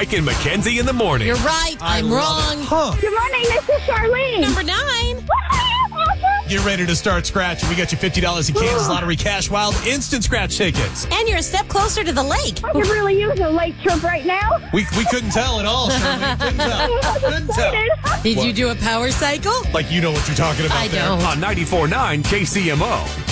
Mike and Mackenzie in the morning. You're right. I'm wrong. Good morning, this is Charlene. Number 9. Get ready to start scratching. We got you $50 in Kansas Lottery Cash Wild Instant Scratch tickets. And you're a step closer to the lake. I could really use a lake trip right now. We couldn't tell at all, Charlene. Couldn't tell. Did you do a power cycle? Like you know what you're talking about I there. don't. On 94.9 KCMO.